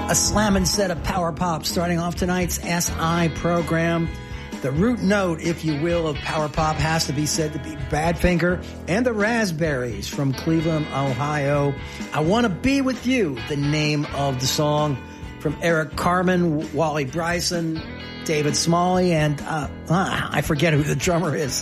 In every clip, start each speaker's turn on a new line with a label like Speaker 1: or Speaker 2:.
Speaker 1: A slamming set of power pop starting off tonight's SI program. The root note, if you will, of power pop has to be said to be Badfinger and the Raspberries from Cleveland, Ohio. I Want to Be With You, the name of the song, from Eric Carmen, Wally Bryson, David Smalley, and I forget who the drummer is.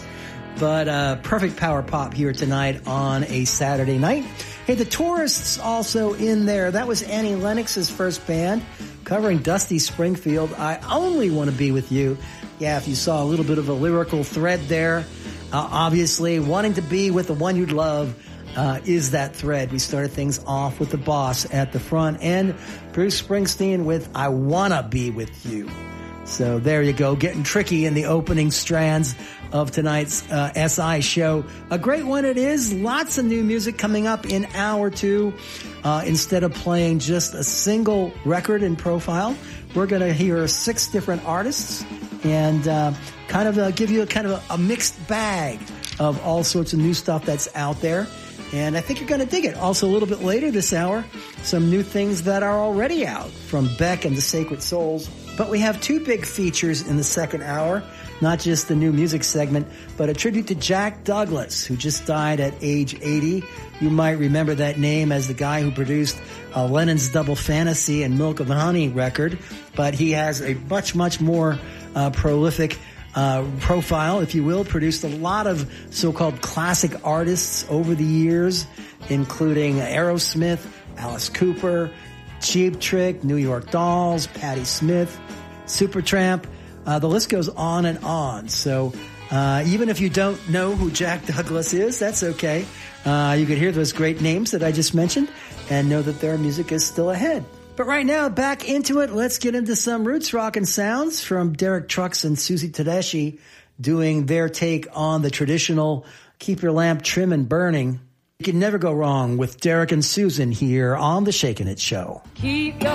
Speaker 1: But perfect power pop here tonight on a Saturday night. Hey, the Tourists also in there. That was Annie Lennox's first band covering Dusty Springfield. I Only Want to Be With You. Yeah, if you saw a little bit of a lyrical thread there, obviously wanting to be with the one you'd love is that thread. We started things off with the Boss at the front and Bruce Springsteen with I Wanna Be With You. So there you go, getting tricky in the opening strands of tonight's SI show. A great one it is. Lots of new music coming up in hour two. Instead of playing just a single record in profile, we're going to hear 6 different artists and kind of give you a mixed bag of all sorts of new stuff that's out there. And I think you're going to dig it. Also, a little bit later this hour, some new things that are already out from Beck and the Sacred Souls. But we have 2 big features in the second hour, not just the new music segment, but a tribute to Jack Douglas, who just died at age 80. You might remember that name as the guy who produced Lennon's Double Fantasy and Milk of Honey record, but he has a much, much more prolific profile, if you will. Produced a lot of so-called classic artists over the years, including Aerosmith, Alice Cooper, Cheap Trick, New York Dolls, Patti Smith, Supertramp. The list goes on and on. So even if you don't know who Jack Douglas is, that's okay. You could hear those great names that I just mentioned and know that their music is still ahead. But right now, back into it. Let's get into some roots rockin' sounds from Derek Trucks and Susie Tedeschi doing their take on the traditional Keep Your Lamp Trim and Burning. You can never go wrong with Derek and Susan here on The Shakin' It Show.
Speaker 2: Keep your